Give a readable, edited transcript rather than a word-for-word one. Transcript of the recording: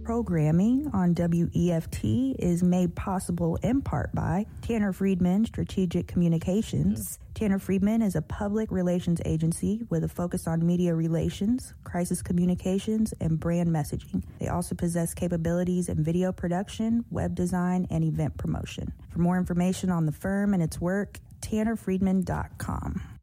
Programming on WEFT is made possible in part by Tanner Friedman Strategic Communications. Tanner Friedman is a public relations agency with a focus on media relations, crisis communications, and brand messaging. They also possess capabilities in video production, web design, and event promotion. For more information on the firm and its work, tannerfriedman.com.